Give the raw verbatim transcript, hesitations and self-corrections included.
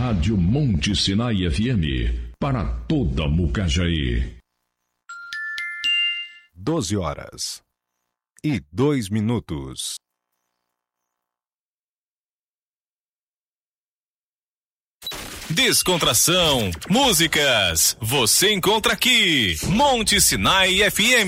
Rádio Monte Sinai F M, para toda Mucajaí. doze horas e dois minutos. Descontração, músicas, você encontra aqui, Monte Sinai F M.